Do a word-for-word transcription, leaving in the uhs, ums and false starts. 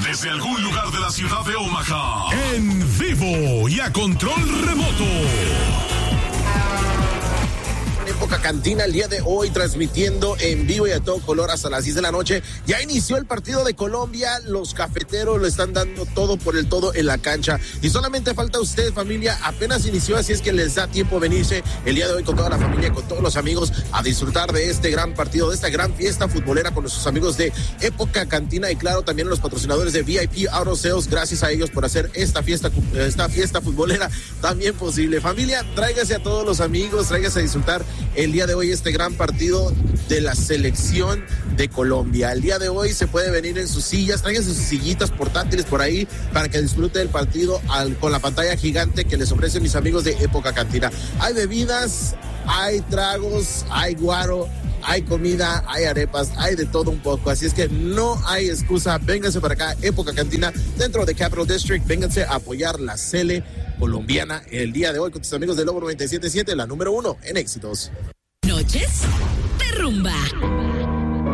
Desde algún lugar de la ciudad de Omaha. En vivo y a control remoto. Época Cantina el día de hoy, transmitiendo en vivo y a todo color hasta las diez de la noche. Ya inició el partido de Colombia, los cafeteros lo están dando todo por el todo en la cancha y solamente falta usted, familia, apenas inició, así es que les da tiempo venirse el día de hoy con toda la familia, con todos los amigos, a disfrutar de este gran partido, de esta gran fiesta futbolera con nuestros amigos de Época Cantina y claro, también los patrocinadores de V I P Auto Sales, gracias a ellos por hacer esta fiesta, esta fiesta futbolera también posible. Familia, tráigase a todos los amigos, tráigase a disfrutar el día de hoy este gran partido de la selección de Colombia. El día de hoy se puede venir en sus sillas, tráiganse sus sillitas portátiles por ahí para que disfrute del partido al, con la pantalla gigante que les ofrecen mis amigos de Época Cantina. Hay bebidas, hay tragos, hay guaro, hay comida, hay arepas, hay de todo un poco, así es que no hay excusa, vénganse para acá, Época Cantina, dentro de Capital District, vénganse a apoyar la Cele colombiana el día de hoy con tus amigos de Lobo noventa y siete punto siete, la número uno en éxitos. Noches de rumba.